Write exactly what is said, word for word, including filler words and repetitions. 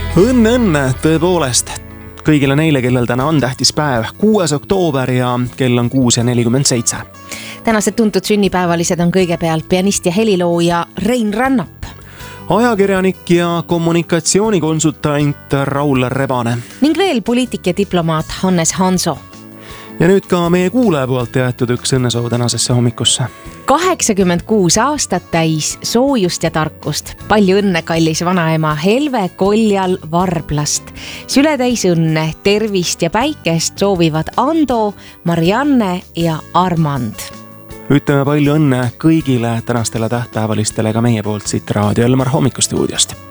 Õnne, õnne, tõepoolest. Kõigile neile, kellel täna on tähtis päev, kuues oktoober ja kell on kuus ja nelikümmend seitse. Tänased tuntud sünnipäevalised on kõigepealt pianist ja helilooja Rein Rannap. Ajakirjanik ja kommunikatsioonikonsultant Raul Rebane. Ning veel poliitik ja diplomaat Hannes Hanso. Ja nüüd ka meie kuulaja poolt jäetud üks õnnesoov tänasesse hommikusse. kaheksakümmend kuus aastat täis soojust ja tarkust. Palju õnne, kallis vanaema Helve Koljal Varblast. Sületäis õnne, tervist ja päikest soovivad Ando, Marianne ja Armand. Ütleme palju õnne kõigile tänastele tähtpäevalistele ka meie poolt siit Raadio Elmar hommikustuudiost.